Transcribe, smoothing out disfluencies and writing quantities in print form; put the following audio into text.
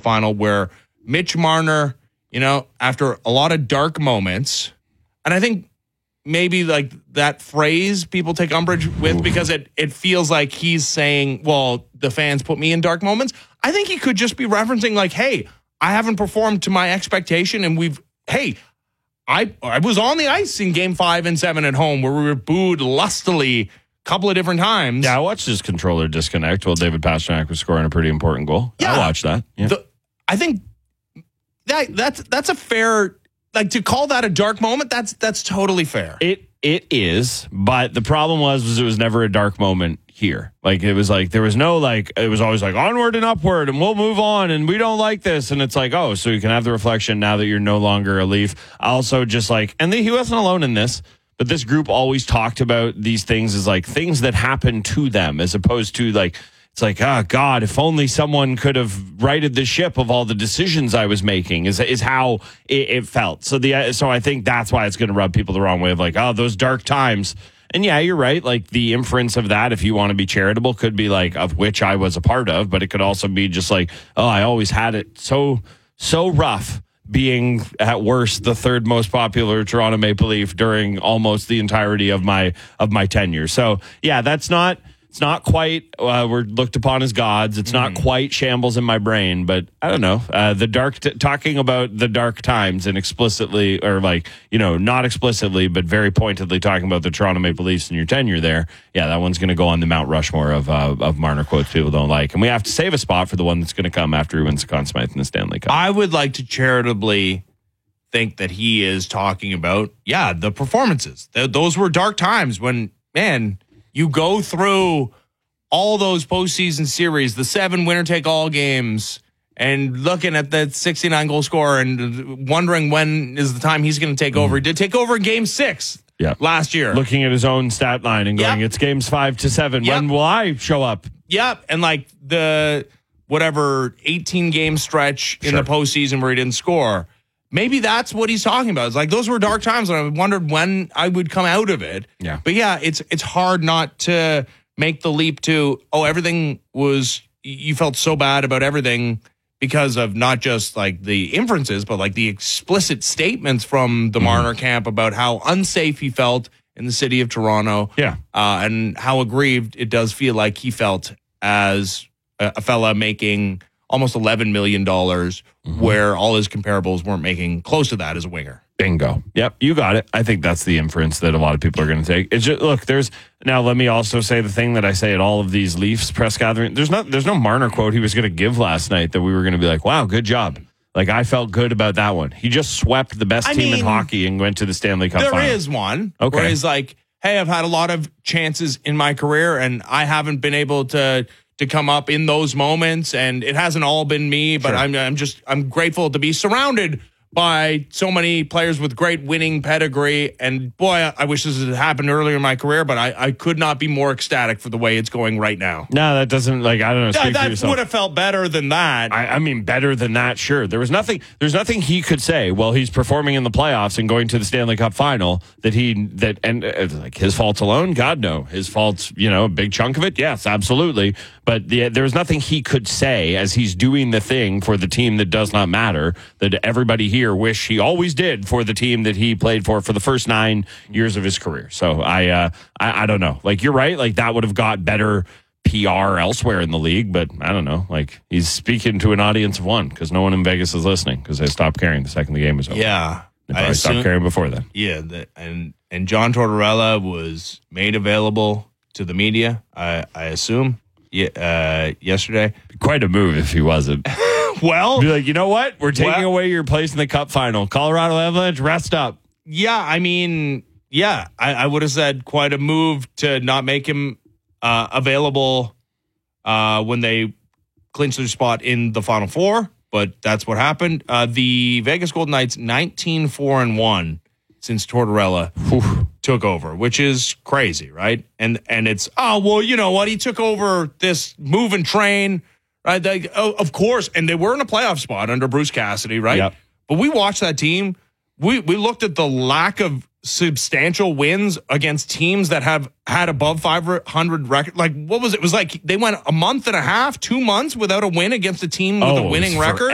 final where Mitch Marner, after a lot of dark moments, and I think maybe like that phrase people take umbrage with because it feels like he's saying, well, the fans put me in dark moments. I think he could just be referencing like, hey, I haven't performed to my expectation, and I was on the ice in Game 5 and 7 at home where we were booed lustily a couple of different times. Yeah, I watched his controller disconnect while David Pastrnak was scoring a pretty important goal. Yeah. I watched that. Yeah. I think that's a fair, like, to call that a dark moment, that's totally fair. It is, but the problem was it was never a dark moment here. Like, it was like, there was no, like, it was always like onward and upward and we'll move on and we don't like this. And it's like, oh, so you can have the reflection now that you're no longer a Leaf. Also just like, and he wasn't alone in this, but this group always talked about these things as like things that happen to them as opposed to like, it's like, oh, God, if only someone could have righted the ship of all the decisions I was making is how it felt. So I think that's why it's going to rub people the wrong way of like, oh, those dark times. And yeah, you're right. Like the inference of that, if you want to be charitable, could be like, of which I was a part of, but it could also be just like, oh, I always had it so rough being at worst the third most popular Toronto Maple Leaf during almost the entirety of my tenure. So yeah, it's not quite, we're looked upon as gods. It's not quite shambles in my brain, but I don't know. Talking about the dark times and explicitly, or like, not explicitly, but very pointedly talking about the Toronto Maple Leafs and your tenure there. Yeah, that one's going to go on the Mount Rushmore of Marner quotes people don't like. And we have to save a spot for the one that's going to come after he wins the Conn Smythe in the Stanley Cup. I would like to charitably think that he is talking about, the performances. Those were dark times when, man, you go through all those postseason series, the 7 winner-take-all games, and looking at that 69-goal scorer and wondering when is the time he's going to take over. He did take over in Game 6 last year. Looking at his own stat line and going, it's Games 5 to 7. When will I show up? Yep, and like the 18-game stretch in the postseason where he didn't score. Maybe that's what he's talking about. It's like those were dark times, and I wondered when I would come out of it. Yeah. But yeah, it's hard not to make the leap to, everything was, you felt so bad about everything because of not just like the inferences, but like the explicit statements from the Marner camp about how unsafe he felt in the city of Toronto. Yeah. And how aggrieved it does feel like he felt as a fella making almost $11 million, where all his comparables weren't making close to that as a winger. Bingo. Yep, you got it. I think that's the inference that a lot of people are going to take. It's just, look, now let me also say the thing that I say at all of these Leafs press gatherings. There's no Marner quote he was going to give last night that we were going to be like, wow, good job. Like, I felt good about that one. He just swept the best team in hockey and went to the Stanley Cup final. There is one where he's like, hey, I've had a lot of chances in my career and I haven't been able to come up in those moments, and it hasn't all been me, but I'm grateful to be surrounded by so many players with great winning pedigree. And boy, I wish this had happened earlier in my career, but I could not be more ecstatic for the way it's going right now. No, that doesn't, like, I don't know. Speak that for yourself. Would have felt better than that. I mean, better than that, sure. There's nothing he could say while he's performing in the playoffs and going to the Stanley Cup final like his faults alone. God, no. His faults, a big chunk of it. Yes, absolutely. But there's nothing he could say as he's doing the thing for the team that does not matter, that everybody here wish he always did for the team that he played for the first 9 years of his career. So I don't know. Like, you're right. Like, that would have got better PR elsewhere in the league, but I don't know. Like, he's speaking to an audience of one because no one in Vegas is listening because they stopped caring the second the game was over. Yeah. They probably stopped caring before then. Yeah. And John Tortorella was made available to the media, I assume, yesterday. Quite a move if he wasn't. Well, be like, you know what? We're taking away your place in the Cup final. Colorado Avalanche, rest up. Yeah, I mean, I would have said quite a move to not make him available when they clinched their spot in the Final Four, but that's what happened. The Vegas Golden Knights 19-4-1 since Tortorella took over, which is crazy, right? And it's, you know what? He took over this moving train. Right, of course, and they were in a playoff spot under Bruce Cassidy, right? Yep. But we watched that team. We looked at the lack of substantial wins against teams that have had above 500 record. Like, what was it? It was like they went a month and a half, 2 months without a win against a team with a winning record.